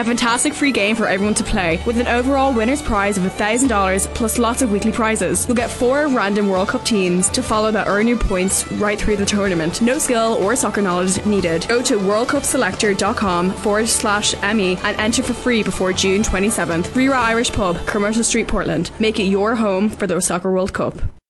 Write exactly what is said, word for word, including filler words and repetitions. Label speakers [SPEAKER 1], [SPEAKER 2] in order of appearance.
[SPEAKER 1] A fantastic free game for everyone to play, with an overall winner's prize of one thousand dollars plus lots of weekly prizes. You'll get four random World Cup teams to follow that earn you points right through the tournament. No skill or soccer knowledge needed. Go to worldcupselector.com forward slash ME and enter for free before June twenty-seventh. Rira Irish Pub, Commercial Street, Portland. Make it your home for the Soccer World Cup.